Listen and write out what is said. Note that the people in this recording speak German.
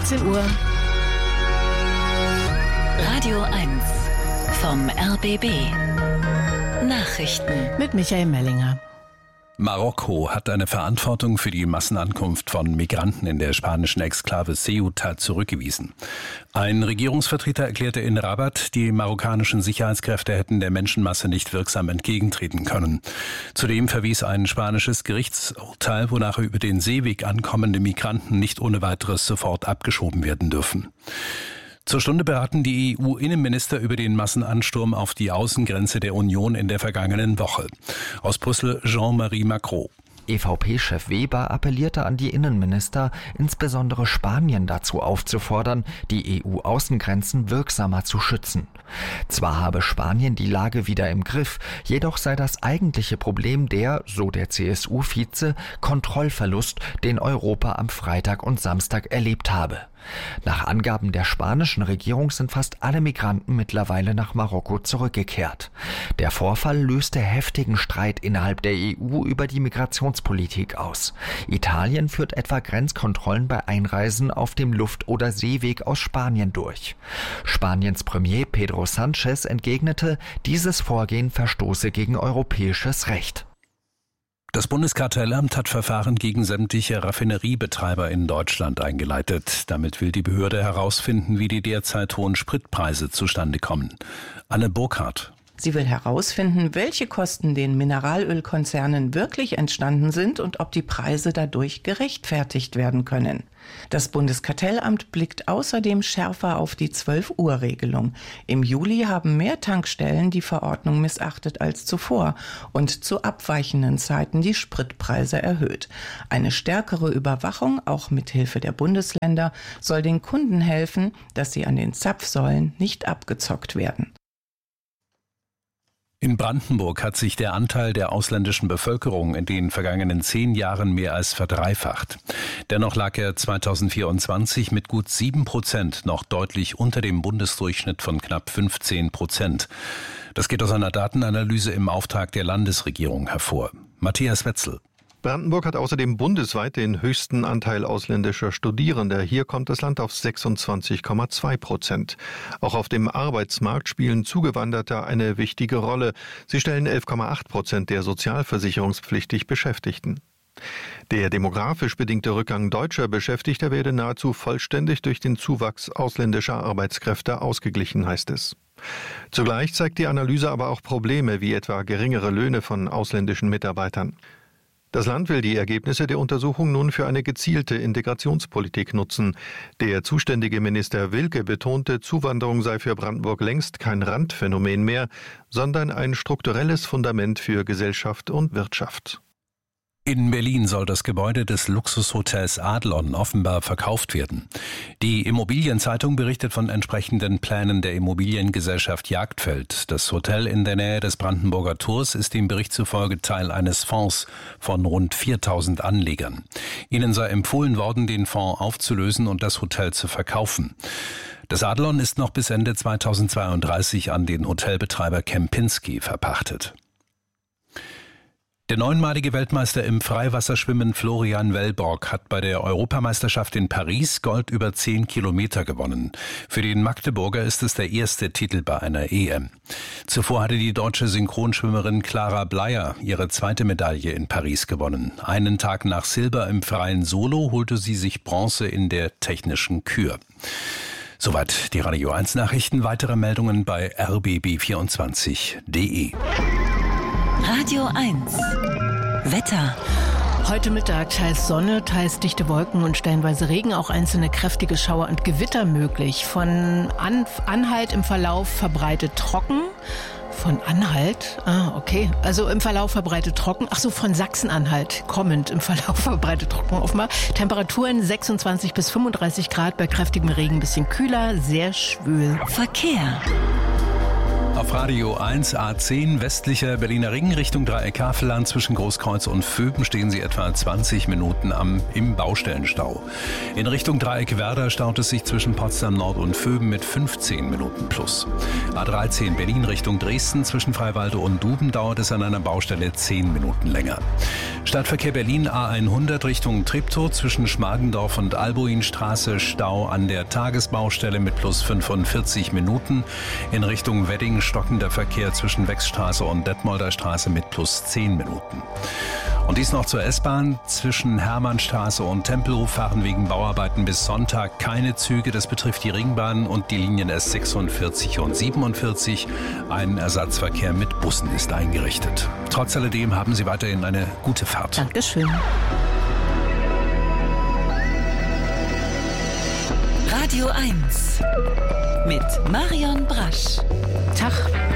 14 Uhr. Radio 1 vom RBB. Nachrichten Mit Michael Mellinger. Marokko hat eine Verantwortung für die Massenankunft von Migranten in der spanischen Exklave Ceuta zurückgewiesen. Ein Regierungsvertreter erklärte in Rabat, die marokkanischen Sicherheitskräfte hätten der Menschenmasse nicht wirksam entgegentreten können. Zudem verwies ein spanisches Gerichtsurteil, wonach über den Seeweg ankommende Migranten nicht ohne weiteres sofort abgeschoben werden dürfen. Zur Stunde beraten die EU-Innenminister über den Massenansturm auf die Außengrenze der Union in der vergangenen Woche. Aus Brüssel Jean-Marie Macron. EVP-Chef Weber appellierte an die Innenminister, insbesondere Spanien dazu aufzufordern, die EU-Außengrenzen wirksamer zu schützen. Zwar habe Spanien die Lage wieder im Griff, jedoch sei das eigentliche Problem der, so der CSU-Vize, Kontrollverlust, den Europa am Freitag und Samstag erlebt habe. Nach Angaben der spanischen Regierung sind fast alle Migranten mittlerweile nach Marokko zurückgekehrt. Der Vorfall löste heftigen Streit innerhalb der EU über die Migrationspolitik aus. Italien führt etwa Grenzkontrollen bei Einreisen auf dem Luft- oder Seeweg aus Spanien durch. Spaniens Premier Pedro Sánchez entgegnete, dieses Vorgehen verstoße gegen europäisches Recht. Das Bundeskartellamt hat Verfahren gegen sämtliche Raffineriebetreiber in Deutschland eingeleitet. Damit will die Behörde herausfinden, wie die derzeit hohen Spritpreise zustande kommen. Anne Burkhardt. Sie will herausfinden, welche Kosten den Mineralölkonzernen wirklich entstanden sind und ob die Preise dadurch gerechtfertigt werden können. Das Bundeskartellamt blickt außerdem schärfer auf die 12-Uhr-Regelung. Im Juli haben mehr Tankstellen die Verordnung missachtet als zuvor und zu abweichenden Zeiten die Spritpreise erhöht. Eine stärkere Überwachung, auch mit Hilfe der Bundesländer, soll den Kunden helfen, dass sie an den Zapfsäulen nicht abgezockt werden. In Brandenburg hat sich der Anteil der ausländischen Bevölkerung in den vergangenen 10 Jahren mehr als verdreifacht. Dennoch lag er 2024 mit gut 7% noch deutlich unter dem Bundesdurchschnitt von knapp 15%. Das geht aus einer Datenanalyse im Auftrag der Landesregierung hervor. Matthias Wetzel. Brandenburg hat außerdem bundesweit den höchsten Anteil ausländischer Studierender. Hier kommt das Land auf 26,2%. Auch auf dem Arbeitsmarkt spielen Zugewanderte eine wichtige Rolle. Sie stellen 11,8% der sozialversicherungspflichtig Beschäftigten. Der demografisch bedingte Rückgang deutscher Beschäftigter werde nahezu vollständig durch den Zuwachs ausländischer Arbeitskräfte ausgeglichen, heißt es. Zugleich zeigt die Analyse aber auch Probleme, wie etwa geringere Löhne von ausländischen Mitarbeitern. Das Land will die Ergebnisse der Untersuchung nun für eine gezielte Integrationspolitik nutzen. Der zuständige Minister Wilke betonte, Zuwanderung sei für Brandenburg längst kein Randphänomen mehr, sondern ein strukturelles Fundament für Gesellschaft und Wirtschaft. In Berlin soll das Gebäude des Luxushotels Adlon offenbar verkauft werden. Die Immobilienzeitung berichtet von entsprechenden Plänen der Immobiliengesellschaft Jagdfeld. Das Hotel in der Nähe des Brandenburger Tors ist dem Bericht zufolge Teil eines Fonds von rund 4.000 Anlegern. Ihnen sei empfohlen worden, den Fonds aufzulösen und das Hotel zu verkaufen. Das Adlon ist noch bis Ende 2032 an den Hotelbetreiber Kempinski verpachtet. Der 9-malige Weltmeister im Freiwasserschwimmen Florian Wellborg hat bei der Europameisterschaft in Paris Gold über 10 Kilometer gewonnen. Für den Magdeburger ist es der erste Titel bei einer EM. Zuvor hatte die deutsche Synchronschwimmerin Clara Bleier ihre zweite Medaille in Paris gewonnen. Einen Tag nach Silber im freien Solo holte sie sich Bronze in der technischen Kür. Soweit die Radio 1 Nachrichten. Weitere Meldungen bei rbb24.de. Radio 1 Wetter. Heute Mittag teils Sonne, teils dichte Wolken und stellenweise Regen, auch einzelne kräftige Schauer und Gewitter möglich. Von Anhalt im Verlauf verbreitet trocken. Von Anhalt? Okay. Also im Verlauf verbreitet trocken. Ach so, von Sachsen-Anhalt kommend im Verlauf verbreitet trocken offenbar. Temperaturen 26 bis 35 Grad, bei kräftigem Regen ein bisschen kühler, sehr schwül. Verkehr. Auf Radio 1 A10 westlicher Berliner Ring Richtung Dreieck Havelland zwischen Großkreuz und Vöben stehen Sie etwa 20 Minuten im Baustellenstau. In Richtung Dreieck Werder staut es sich zwischen Potsdam Nord und Vöben mit 15 Minuten plus. A13 Berlin Richtung Dresden zwischen Freiwalde und Duben dauert es an einer Baustelle 10 Minuten länger. Stadtverkehr Berlin A100 Richtung Treptow zwischen Schmargendorf und Albuinstraße Stau an der Tagesbaustelle mit plus 45 Minuten. In Richtung Wedding stockender Verkehr zwischen Wechsstraße und Detmolder Straße mit plus 10 Minuten. Und dies noch zur S-Bahn. Zwischen Hermannstraße und Tempelhof fahren wegen Bauarbeiten bis Sonntag keine Züge. Das betrifft die Ringbahn und die Linien S46 und 47. Ein Ersatzverkehr mit Bussen ist eingerichtet. Trotz alledem haben Sie weiterhin eine gute Fahrt. Dankeschön. Radio 1 mit Marion Brasch. Tag.